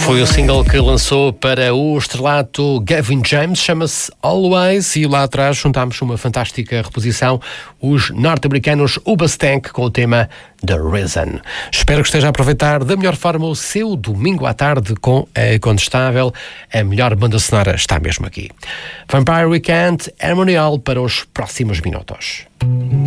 Foi o single que lançou para o estrelato Gavin James, chama-se Always, e lá atrás juntámos uma fantástica reposição, os norte-americanos Ubastank, com o tema The Reason. Espero que esteja a aproveitar da melhor forma o seu domingo à tarde com a Incontestável. A melhor banda sonora está mesmo aqui. Vampire Weekend, Harmonial para os próximos minutos.